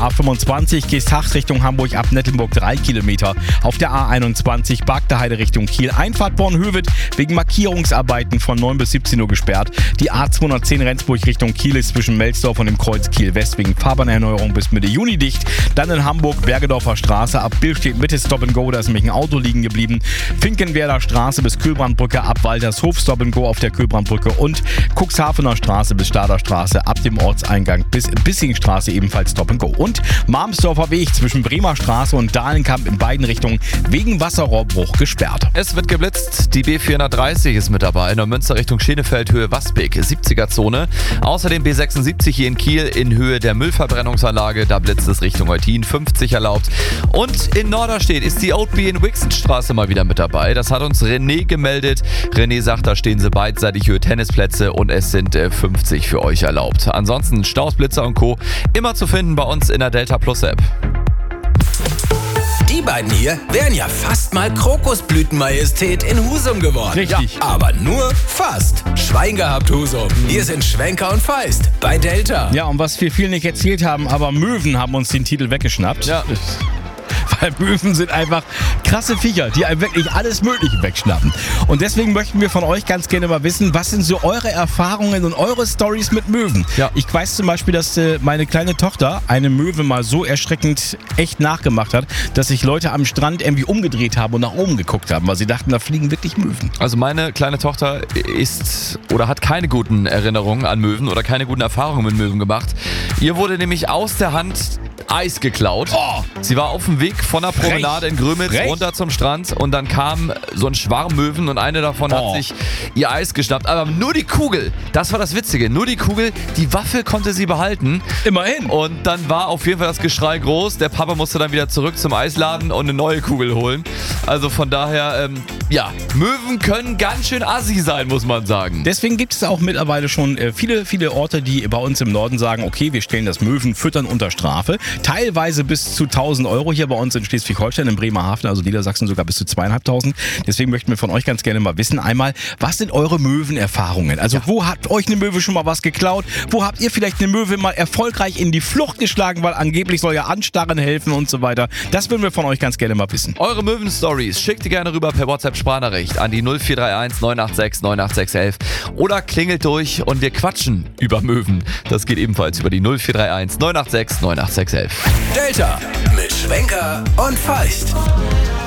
A25 Geesthacht Richtung Hamburg ab Nettelburg 3 Kilometer. Auf der A21 Bagdeheide Richtung Kiel. Einfahrt Bornhöved wegen Markierungsarbeiten von 9 bis 17 Uhr gesperrt. Die A210 Rendsburg Richtung Kiel ist zwischen Melsdorf und dem Kreuz Kiel West wegen Fahrbahnerneuerung bis Mitte Juni dicht. Dann in Hamburg Bergedorfer Straße ab Billstedt Mitte Stop and Go, da ist nämlich ein Auto liegen geblieben. Finkenwerder Straße bis Kühlbrandbrücke ab Waltershof Stop and Go auf der Kühlbrandbrücke und Cuxhavener Straße bis Stader Straße ab dem Ortseingang bis Bissingstraße ebenfalls Stop and Go. Und Marmsdorfer Weg zwischen Bremer Straße und Dahlenkamp in beiden Richtungen wegen Wasserrohrbruch gesperrt. Es wird geblitzt, die B430 ist mit dabei, in der Münster Richtung Schenefeld, Höhe Wasbeck, 70er-Zone. Außerdem B76 hier in Kiel in Höhe der Müllverbrennungsanlage, da blitzt es Richtung Eutin, 50 erlaubt. Und in Norderstedt ist die Oatby in Wixenstraße mal wieder mit dabei. Das hat uns René gemeldet. René sagt, da stehen sie beidseitig Höhe Tennisplätze und es sind 50 für euch erlaubt. Ansonsten Staus, Blitzer und Co. immer zu finden bei uns in der Delta Plus App. Die beiden hier wären ja fast mal Krokusblütenmajestät in Husum geworden. Richtig. Ja, aber nur fast. Schwein gehabt, Husum. Hier sind Schwenker und Feist bei Delta. Ja, und was wir viel nicht erzählt haben, aber Möwen haben uns den Titel weggeschnappt. Ja. Weil Möwen sind einfach krasse Viecher, die einem wirklich alles Mögliche wegschnappen. Und deswegen möchten wir von euch ganz gerne mal wissen, was sind so eure Erfahrungen und eure Storys mit Möwen? Ja. Ich weiß zum Beispiel, dass meine kleine Tochter eine Möwe mal so erschreckend echt nachgemacht hat, dass sich Leute am Strand irgendwie umgedreht haben und nach oben geguckt haben, weil sie dachten, da fliegen wirklich Möwen. Also meine kleine Tochter ist oder hat keine guten Erinnerungen an Möwen oder keine guten Erfahrungen mit Möwen gemacht. Ihr wurde nämlich aus der Hand Eis geklaut. Oh. Sie war auf dem Weg von der Promenade in Grömitz Frech. runter zum Strand und dann kam so ein Schwarm Möwen und eine davon hat sich ihr Eis geschnappt. Aber nur die Kugel, das war das Witzige, nur die Kugel, die Waffe konnte sie behalten. Immerhin. Und dann war auf jeden Fall das Geschrei groß. Der Papa musste dann wieder zurück zum Eisladen und eine neue Kugel holen. Also von daher, Möwen können ganz schön assi sein, muss man sagen. Deswegen gibt es auch mittlerweile schon viele Orte, die bei uns im Norden sagen, okay, wir stellen das Möwenfüttern unter Strafe. Teilweise bis zu 1.000 Euro hier bei uns in Schleswig-Holstein, in Bremerhaven, also Niedersachsen sogar bis zu 2.500. Deswegen möchten wir von euch ganz gerne mal wissen, einmal, was sind eure Möwenerfahrungen? Also wo hat euch eine Möwe schon mal was geklaut? Wo habt ihr vielleicht eine Möwe mal erfolgreich in die Flucht geschlagen, weil angeblich soll ja Anstarren helfen und so weiter? Das würden wir von euch ganz gerne mal wissen. Eure Möwen-Stories schickt ihr gerne rüber per WhatsApp-Sprachnachricht an die 0431 986 98611 oder klingelt durch und wir quatschen über Möwen. Das geht ebenfalls über die 0431 986 98611. Delta mit Schwenker und Feist.